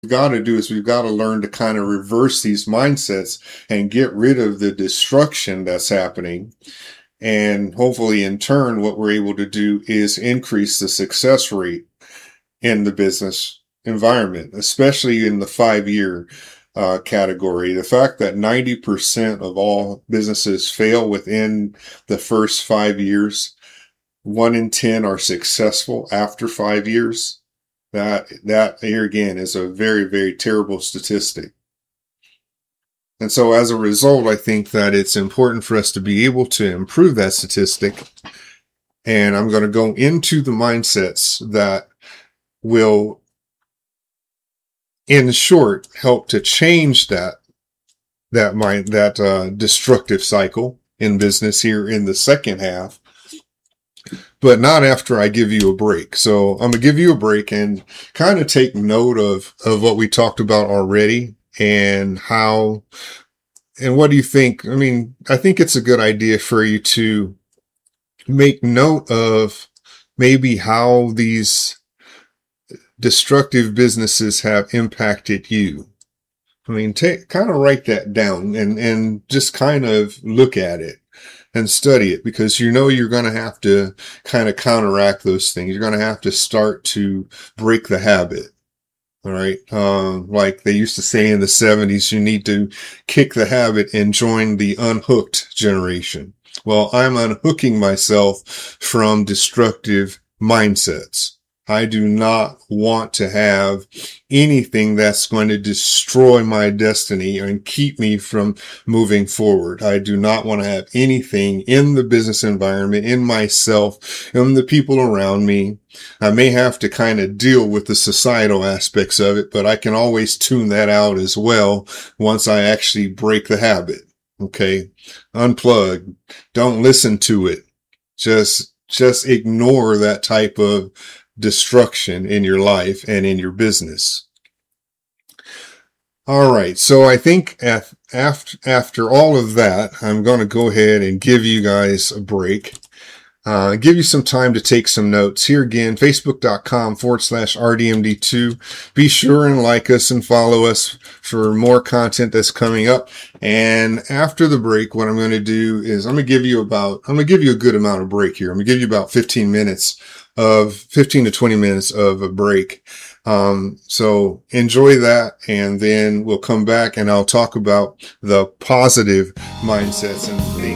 got to do is we've got to learn to kind of reverse these mindsets and get rid of the destruction that's happening. And hopefully in turn, what we're able to do is increase the success rate in the business environment, especially in the 5 year category. The fact that 90% of all businesses fail within the first 5 years, 1 in 10 are successful after 5 years. That here again is a very, very terrible statistic. And so as a result, I think that it's important for us to be able to improve that statistic. And I'm going to go into the mindsets that will, in short, help to change that destructive cycle in business here in the second half, but not after I give you a break. So I'm going to give you a break and kind of take note of what we talked about already and how, and what do you think? I mean, I think it's a good idea for you to make note of maybe how these destructive businesses have impacted you. I mean, kind of write that down and just kind of look at it and study it, because you're going to have to kind of counteract those things. You're going to have to start to break the habit. All right. Like they used to say in the 70s, you need to kick the habit and join the unhooked generation. Well, I'm unhooking myself from destructive mindsets. I do not want to have anything that's going to destroy my destiny and keep me from moving forward. I do not want to have anything in the business environment, in myself, in the people around me. I may have to kind of deal with the societal aspects of it, but I can always tune that out as well once I actually break the habit. Okay. Unplug. Don't listen to it. Just ignore that type of destruction in your life and in your business. All right. So I think after all of that, I'm going to go ahead and give you guys a break. Give you some time to take some notes. Here again, facebook.com/RDMD2. Be sure and like us and follow us for more content that's coming up. And after the break, what I'm going to do is I'm going to give you a good amount of break here. I'm going to give you about 15 to 20 minutes of a break. So enjoy that. And then we'll come back and I'll talk about the positive mindsets and things.